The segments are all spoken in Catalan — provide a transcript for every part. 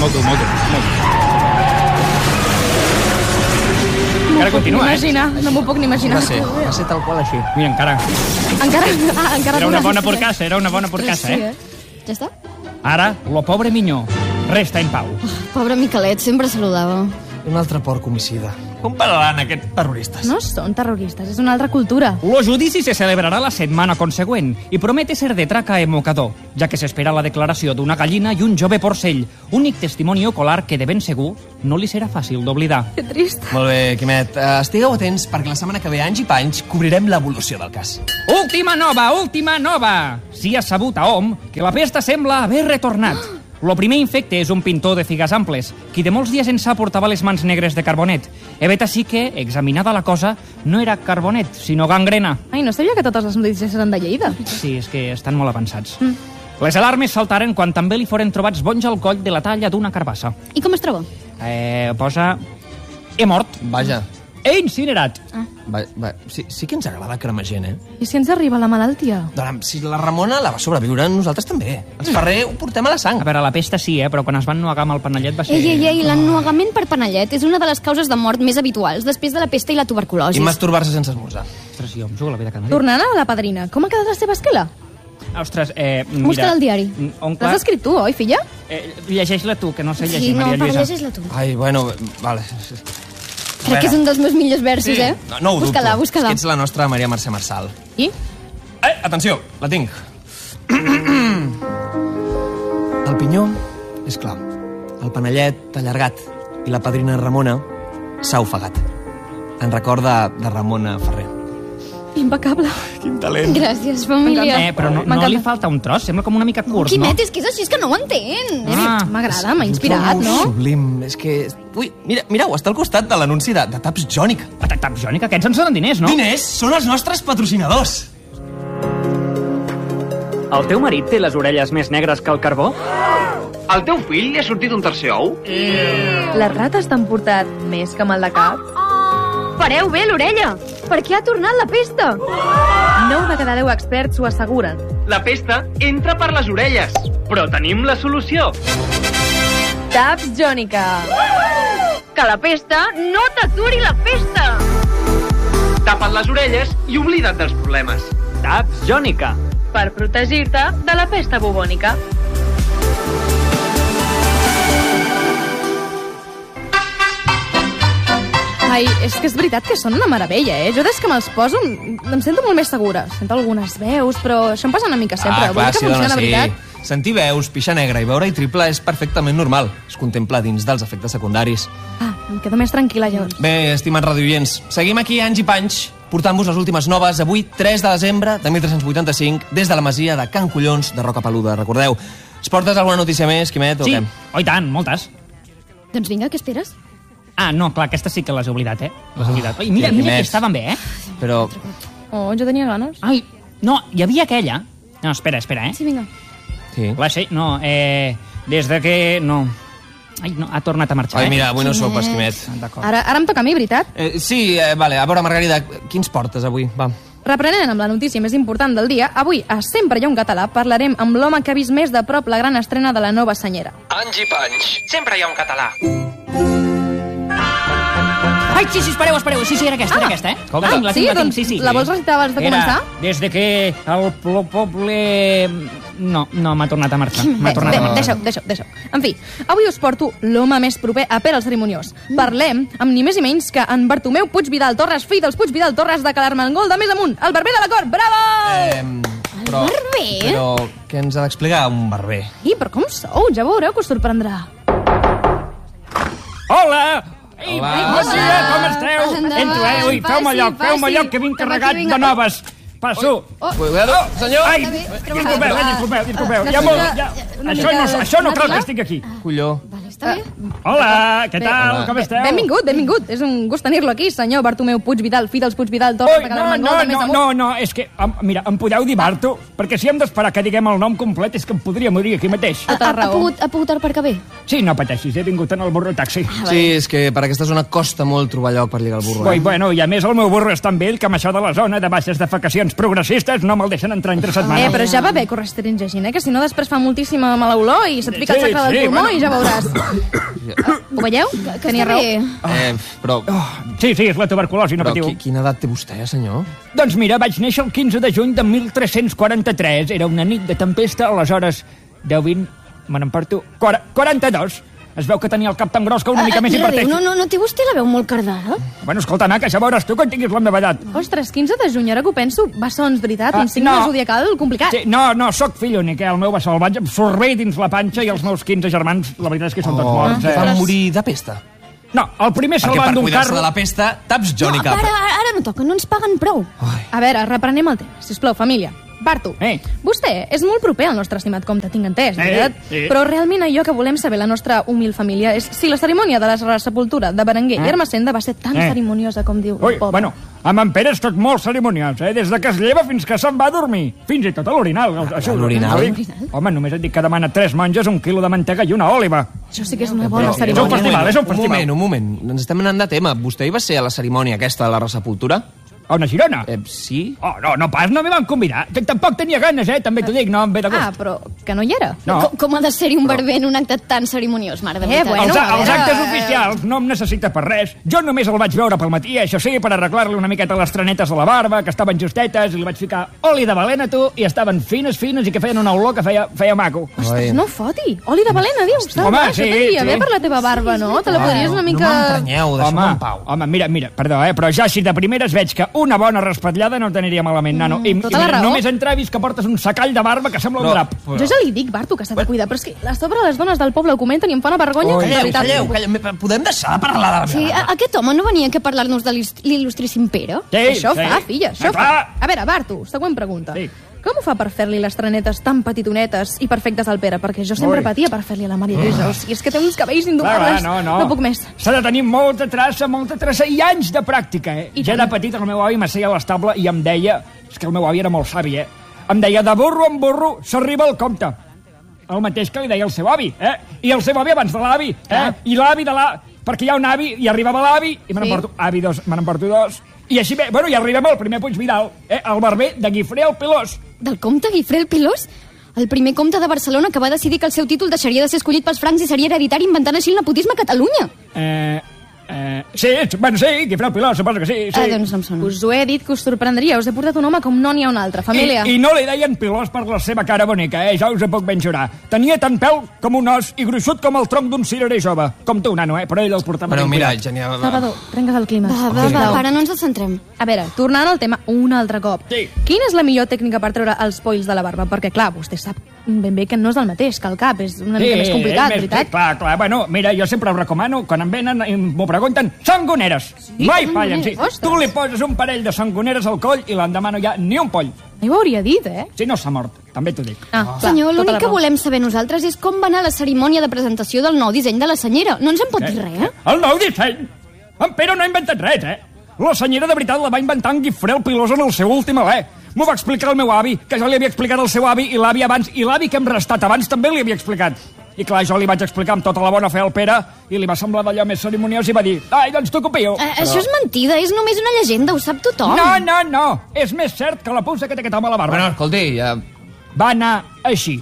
molt dur. Encara continua, Imagina, no m'ho puc ni imaginar. Va ser tal qual així. Mira, encara. Encara Era una bona porcassa, Sí, Ja està? Ara, lo pobre minyó resta en pau. Pobre Miquelet, sempre saludava. Un altre porc homicida. Com pararan aquests terroristes? No són terroristes, és una altra cultura. Lo judici se celebrarà la setmana consegüent i promete ser de traca emocador, ja que s'espera la declaració d'una gallina i un jove porcell, únic testimoni ocular que de ben segur no li serà fàcil d'oblidar. Que trist. Molt bé, Quimet. Estigueu atents perquè la setmana que ve, anys i panys, cobrirem l'evolució del cas. Última nova! Sí ha sabut a hom que la pesta sembla haver retornat. Lo primer infecte és un pintor de figues amples, qui de molts dies ençà portava les mans negres de carbonet. Vet així que, examinada la cosa, no era carbonet, sinó gangrena. Ai, no sabia que totes les notícies eren de Lleida. Sí, és que estan molt avançats. Les alarmes saltaren quan també li foren trobats bonys al coll de la talla d'una carbassa. I com es troba? Posa... He mort. Vaja. He incinerat. Sí que ens agrada cremar gent, I si ens arriba la malaltia? Doncs si la Ramona la va sobreviure, nosaltres també. Els Ferrer ho portem a la sang. A veure, la pesta sí, però quan es van nuegar amb el panellet va ser... Ei, l'ennuegament per panellet és una de les causes de mort més habituals després de la pesta i la tuberculosi. I masturbar-se sense esmorzar. Ostres, jo em jugo la vida cada dia. Tornant a la padrina, com ha quedat la seva esquela? Ostres, Busca el diari. Oncle... L'has escrit tu, oi, filla? Llegeix-la tu, que no sé llegir, Sí, no, Maria però Lluïsa. llegeix-la tu. Ai, bueno, vale. Crec que és un dels meus millors versos, No ho dubto. Busca-la. És que ets la nostra Maria Mercè Marçal. I? Atenció, la tinc. El pinyó és clar. El panellet allargat i la padrina Ramona s'ha ofegat. En recorda de Ramona Ferrer. Impecable. Quin talent. Gràcies, família. Però no li falta un tros? Sembla com una mica curt, no? Quimet, és que és així, és que no ho entens. M'agrada, m'ha inspirat, no? Sublim, és que... Ui, mireu, està al costat de l'anunci de Taps Jònica. Taps Jònica? Aquests ens donen diners, no? Diners? Són els nostres patrocinadors. El teu marit té les orelles més negres que el carbó? Al teu fill li ha sortit un tercer ou? Les rates t'han portat més que mal de cap? Pareu bé l'orella, perquè ha tornat la pesta. 9 de cada 10 experts ho asseguren. La pesta entra per les orelles. Però tenim la solució. Taps Jònica. Que la pesta no t'aturi la pesta. Tapa't les orelles i oblida't dels problemes. Taps Jònica. Per protegir-te de la pesta bubònica. Ai, és que és veritat que són una meravella, Jo des que me'ls poso em sento molt més segura. Sento algunes veus, però això em passa una mica sempre. Vull dir que funciona, veritat. Sentir veus, pixar negra i veure-hi triple és perfectament normal. Es contempla dins dels efectes secundaris. Em quedo més tranquil·la, llavors. Bé, estimats radioients, seguim aquí anys i panys, portant-vos les últimes noves avui, 3 de desembre de 1385, des de la masia de Can Collons de Roca Peluda. Recordeu, ens portes alguna notícia més, Quimet, o Sí, què? oi tant, moltes. Doncs vinga, què esperes? No, clar, aquesta sí que l'has oblidat, Les has oblidat. Ai, mira que estaven bé, Però... Oh, jo tenia ganes. Ai, no, hi havia aquella... No, espera, Sí, vinga. Sí. No, des de que... No. Ai, no, ha tornat a marxar, Ai, mira, avui no sopes, Quimet. D'acord. Ara em toca a mi, veritat? Sí, vale, a veure, Margarida, quins portes avui? Va. Reprenent amb la notícia més important del dia, avui a Sempre hi ha un català parlarem amb l'home que ha vist més de prop la gran estrena de la nova senyera. Anys i panys. Sempre hi ha un català. Ai, sí, espereu, sí, era aquesta, La tinc, sí. La vols recitar abans de començar? Des de que el poble... No, m'ha tornat a marxar. Deixa-ho. En fi, avui us porto l'home més proper a Pere el Cerimoniós. Parlem amb ni més ni menys que en Bartomeu Puig Vidal Torres, fill dels Puig Vidal Torres de Calarmengol de Més Amunt, el barber de la cort. Bravo! Barber? Però què ens ha d'explicar un barber? Però com sou? Ja veureu que us sorprendrà. Hola! Ei, Hola. bon dia, com esteu? Entreu, feu-me lloc, que vinc carregat de noves. Passo. Senyor! Ai, disculpeu. Això no cal que estic aquí. Colló. Està bé? Hola, què tal? Com esteu? Benvingut. És un gust tenir-lo aquí, senyor Bartomeu Puig Vidal, fill dels Puig Vidal Torres de Calarmengol de Més Amunt. No, és que, mira, em podeu dir Barto? Perquè si hem d'esperar que diguem el nom complet és que em podria morir aquí mateix. Ha pogut aparcar bé? Sí, no pateixis, he vingut en el burro taxi. Sí, és que per aquesta zona costa molt trobar lloc per lligar el burro. Bueno, i a més el meu burro és tan vell que amb això de la zona de baixes defecacions progressistes no me'l deixen entrar entre setmanes. Però ja va bé que ho restringeixin, que si no després fa moltíssima mala olor i se't pica el sacre del pulmó i ja veuràs. Ho veieu? Que està bé. Però Sí, és la tuberculosi, no patiu. quina edat té vostè, senyor? Doncs mira, vaig néixer el 15 de juny de 1343. Era una nit de tempesta, aleshores 10, 20, me n'emporto 42. Es veu que tenia el cap tan gros que una mica més inverteix. No té vostè la veu molt cardada? Bueno, escolta, Ana, que ja veuràs tu quan tinguis la meva edat. Ostres, 15 de juny, ara que ho penso, bessons, veritat, un signe zodiacal complicat. Sí, no, sóc fill únic, el meu bessó el vaig absorbir dins la panxa i els meus 15 germans, la veritat és que són tots morts. Van morir de pesta. No, el primer se'l Perquè van per d'un cuidar-se carro... de la pesta, taps Johnny Cap. Ara no toca, no ens paguen prou. A veure, reprenem el tema, sisplau, família. Bartu, vostè és molt proper al nostre estimat comte, tinc entès, veritat? Sí. Però realment allò que volem saber la nostra humil família és si la cerimònia de la sepultura de Berenguer i Ermessenda va ser tan cerimoniosa com diu el poble. Bueno, amb en Pere és tot molt cerimoniós, des de que es lleva fins que se'n va a dormir. Fins i tot a l'orinal. l'orinal? Home, només et dic que demana 3 monges, 1 quilo de mantega i una òliva. Això sí que és una bona És un cerimònia. festival, és un festival. Un moment, ens estem anant de tema. Vostè hi va ser a la cerimònia aquesta de la resepultura? A una Girona? Sí? Oh, no pas, no m'hi van convidar. Tampoc tenia ganes, també t'ho dic, no em ve de gust. Però que no hi era. No. Com ha de ser-hi un barber en un acte tan cerimoniós, mare de veritat? bueno. Els actes oficials no em necessita per res. Jo només el vaig veure pel matí, això sí, per arreglar-li una miqueta les trenetes de la barba, que estaven justetes, i li vaig ficar oli de balena, tu, i estaven fines i que feien una olor que feia maco. Ostres, no foti. Oli de balena, dius? Home, Això t'aniria bé per la teva barba, no? Te la podries una mica... No m'emprenyeu, deixa'm en pau. Home, mira, perdó, però ja així de primeres veig que una bona respatllada no t'aniria malament, nano. I tota la raó. només entrar he vist que portes un sacall de barba que sembla un drap. Jo ja li dic, Bartu, que s'ha de cuidar, però és que a sobre les dones del poble ho comenten i em fa una vergonya. Calleu. Podem deixar de parlar de la Sí, aquest home no venia aquí a parlar-nos de l'il·lustríssim Pere? Sí, Això fa, filla, això fa. Clar. A veure, Bartu, següent pregunta. Sí. Com ho fa per fer-li les trenetes tan petitonetes i perfectes al Pere? Perquè jo sempre patia per fer-li a la Maria Lluïsa. O sigui, és que té uns cabells indomables. No puc més. S'ha de tenir molta traça i anys de pràctica, Ja de petit el meu avi m'asseia a l'estable i em deia... És que el meu avi era molt savi, Em deia, de burro en burro s'arriba al compte. El mateix que li deia el seu avi, I el seu avi abans de l'avi, I l'avi de l'avi... Perquè hi ha un avi i arribava l'avi i me n'emporto dos. I així bé, i arribem al primer Puigvidal, el barber de Guifré el Pilós. Del comte Guifré el Pilós? El primer comte de Barcelona que va decidir que el seu títol deixaria de ser escollit pels francs i seria hereditari inventant així el nepotisme a Catalunya. Sí, Guifré el Pilós, suposo que sí. Doncs no em sona. Us ho he dit que us sorprendria. Us he portat un home com no n'hi ha un altre. Família. I no li deien Pilós per la seva cara bonica, Ja us ho puc ben jurar. Tenia tant pèl com un os i gruixut com el tronc d'un cirerer jove. Com tu, nano, Però ell el portava Però ben mira, cuidat. Genial. Salvador, trenques el clima. Va, ara no ens centrem. A veure, tornant al tema un altre cop. Sí. Quina és la millor tècnica per treure els polls de la barba? Perquè, clar, vostè sap ben bé que no és el mateix que el cap. És una mica més complicat, veritat? Clar. Bueno, mira, jo sempre ho recomano, quan em venen i m'ho pregunten, sangoneres. Mai fallen, sí. Ostres. Tu li poses un parell de sangoneres al coll i l'endemà no hi ha ni un poll. Mai ho hauria dit, Si no s'ha mort, també t'ho dic. Clar, Senyor, tota l'únic la que raó. volem saber nosaltres és com va anar la cerimònia de presentació del nou disseny de la senyera. No ens en pot dir res, El nou disseny? En Pere no ha inventat res, La senyera de veritat la va inventar en Guifré el Pilós en el seu últim alè. M'ho va explicar el meu avi, que jo li havia explicat al seu avi i l'avi abans, i l'avi que hem restat abans també li havia explicat. I clar, jo li vaig explicar amb tota la bona fe al Pere i li va semblar d'allò més cerimoniós i va dir, ai, doncs t'ho copio. Això és mentida, és només una llegenda, ho sap tothom. No, és més cert que la puça que té aquest home a la barba. Bueno, escolti, ja... Va anar així.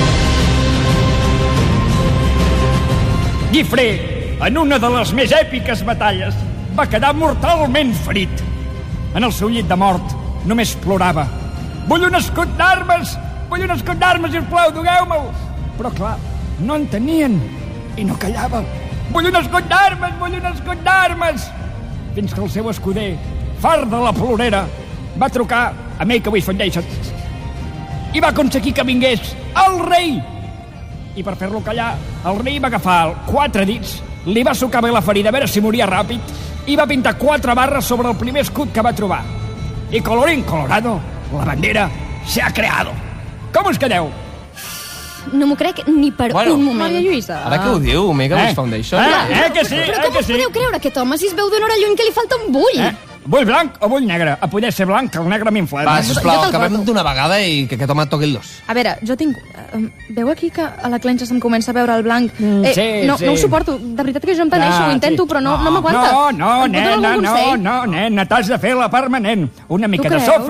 Guifré, en una de les més èpiques batalles, va quedar mortalment ferit. En el seu llit de mort només plorava. Vull un escut d'armes, sisplau, dogueu-me'l. Però clar, no en tenien i no callava. Vull un escut d'armes. Fins que el seu escuder, fart de la plorera, va trucar a Make-A-Wish Foundation i va aconseguir que vingués el rei. I per fer-lo callar, el rei va agafar 4 dits, li va sucar bé la ferida a veure si moria ràpid i va pintar 4 barres sobre el primer escut que va trobar. I colorín colorado, la bandera se ha creado. Com us quedeu? No m'ho crec ni per Bueno, un moment. Maria Lluïsa. Ara que ho diu, Make-A-Wish Foundation. Que sí, Però com us podeu creure aquest home si es veu d'una hora lluny que li falta un bull? Vull blanc o vull negre? A poder ser blanc, que el negre m'inflama. Va, sisplau, Jo te'l acabem porto. d'una vegada i que aquest home toqui el dos. A veure, jo tinc... veu aquí que a la clenxa se'm comença a veure el blanc? sí, no sí. ho suporto. De veritat que jo em teneixo, ho intento, però no m'aguanta. No, Em pot donar algun consell? nena, t'has de fer la permanent. Una mica Tu de creus? sofre,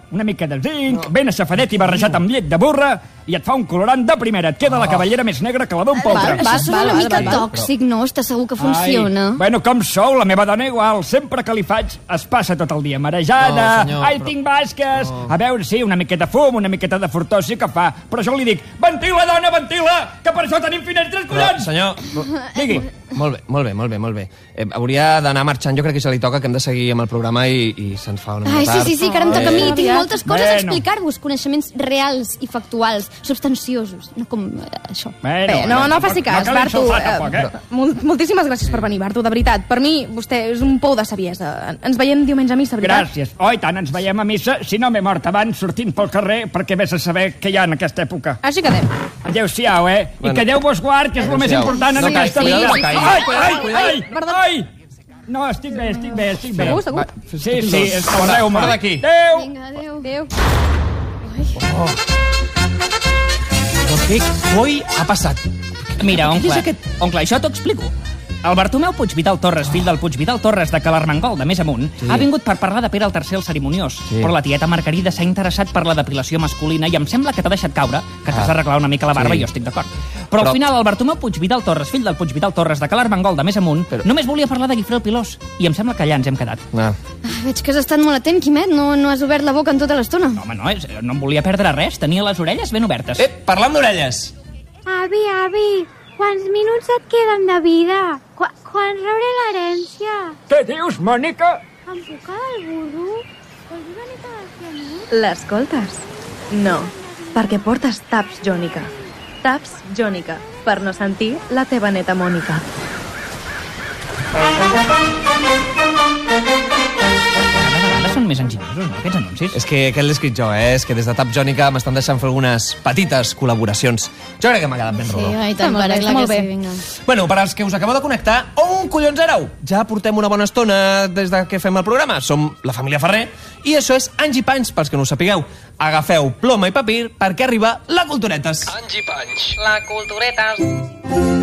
una mica de zinc, ben aixafadet i barrejat amb llet de burra, i et fa un colorant de primera. Et queda la cavallera més negra que la d'un poltre. Això sona una mica tòxic, no? Estàs segur que funciona? Bueno, com sou? La meva dona igual. Sempre que li faig es passa tot el dia marejada. Tinc basques. A veure, sí, una miqueta fum, una miqueta de fortó sí que fa. Però jo li dic, ventila, dona, ventila, que per això tenim finestres, collons! Senyor, digui. Molt bé. Hauria d'anar marxant, jo crec que ja li toca, que hem de seguir amb el programa i se'ns fa una mica tard. Sí, que ara em toca a mi. Tinc moltes coses a explicar-vos, coneixements reals i factuals, substanciosos, no com això. Bé, no faci cas, Bartu. Moltíssimes gràcies per venir, Bartu, de veritat. Per mi, vostè és un pou de saviesa. Ens veiem diumenge a missa, veritat? Gràcies. Oh, i tant, ens veiem a missa, si no m'he mort abans sortint pel carrer, perquè vés a saber què hi ha en aquesta època. Així que adéu. Adéu-siau, I que Déu vos guard, que és el més important en aquesta vida. Ai! No, estic bé. Segur? Sí, escolteu-me. Fora d'aquí. Adéu! Adéu. Què coi ha passat? Mira, oncle, això t'ho explico. El Bartomeu Puigvidal Torres, fill del Puigvidal Torres de Calarmengol, de més amunt, ha vingut per parlar de Pere el III el Cerimoniós, però la tieta Margarida s'ha interessat per la depilació masculina i em sembla que t'ha deixat caure, que t'has d'arreglar una mica la barba i jo estic d'acord. Però al final el Bartomeu Puigvidal Torres, fill del Puigvidal Torres de Calarmengol, de més amunt, només volia parlar de Guifré el Pilós i em sembla que allà ens hem quedat. Veig que has estat molt atent, Quimet, no has obert la boca en tota l'estona. No, home, no em volia perdre res, tenia les orelles ben obertes. Parlant d'orelles. Avi, quants minuts et queden de vida? Quan rebré l'herència? Què dius, Mònica? Em puc quedar el burro? Vols una mica de cianur? L'escoltes? No, perquè portes taps jònica. Taps jònica, per no sentir la teva neta Mònica. Són més enginyosos, no, aquests anuncis? És que aquest l'he escrit jo, És que des de Tap Jònica m'estan deixant fer algunes petites col·laboracions. Jo crec que m'ha quedat ben rodó. I tant, molt bé. Bueno, per als que us acabeu de connectar, on collons éreu? Ja portem una bona estona des de que fem el programa. Som la família Ferrer i això és Anys i Panys, pels que no ho sapigueu. Agafeu ploma i papir perquè arriba la Culturetes. Anys i Panys. La Culturetes.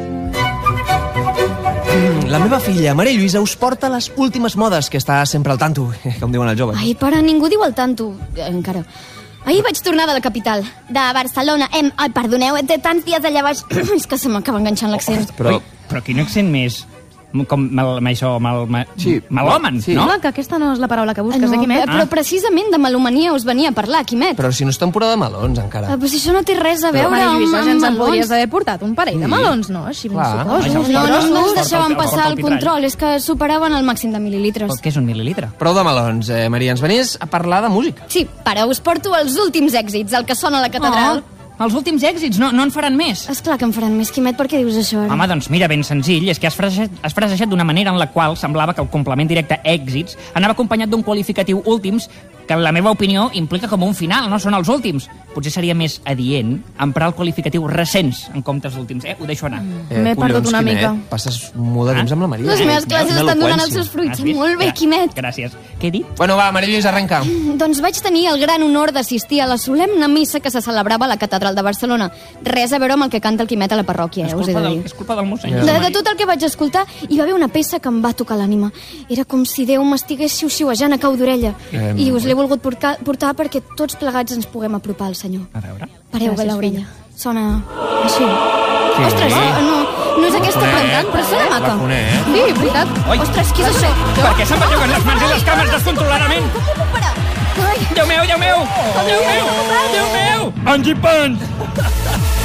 La meva filla, Maria Lluïsa, us porta les últimes modes, que està sempre al tanto, com diuen els joves. Ai, pare, ningú diu al tanto, encara. Ahir vaig tornar de la capital, de Barcelona. Ai, perdoneu, té tants dies allà baix. És que se m'acaba enganxant l'accent. Però quin accent més? Com malòman, sí. No? Que aquesta no és la paraula que busques, no, Quimet. Però precisament de malomania us venia a parlar, Quimet. Però si no és temporada de melons, encara. Però si això no té res a veure Maria Lluïsa, amb ens en melons. podries haver portat un parell de melons, no? Així ben sucosos. No us deixaven passar el control, és que superaven el màxim de mil·lilitres. Què és un mil·lilitre? Prou de melons, Maria, ens venies a parlar de música. Sí, pare, us porto els últims èxits, el que sona a la catedral. Els últims èxits, no en faran més. Esclar que en faran més, Quimet, per què dius això ara? Home, doncs mira, ben senzill, és que has frasejat d'una manera en la qual semblava que el complement directe èxits anava acompanyat d'un qualificatiu últims que en la meva opinió implica com un final, no són els últims. Potser seria més adient emprar el qualificatiu recents en comptes d'últims. Ho deixo anar. M'he perdut una mica. Passes molt de temps amb la Maria. Les meves classes estan donant els seus fruits. Molt bé, Quimet. Gràcies. Què he dit? Bueno, va, Maria Lluïsa, arrenca. Doncs vaig tenir el gran honor d'assistir a la solemne missa que se celebrava a la catedral de Barcelona. Res a veure amb el que canta el Quimet a la parròquia, us he de dir. És culpa del mossèn. De tot el que vaig escoltar, hi va haver una peça que em va tocar l'ànima. Era com si Déu m'estigués xiu-xiuejant a cau d'orella. I us l'he volgut portar perquè tots plegats ens puguem apropar al Senyor. A veure. Pareu bé l'orella. Sona així. Ostres, no és aquesta cantant, però sona maca. Sí, veritat. Ostres, què és això? Per què se'n belluguen les mans i les cames descontroladament? Com puc parar? Déu meu! Anys i Panys!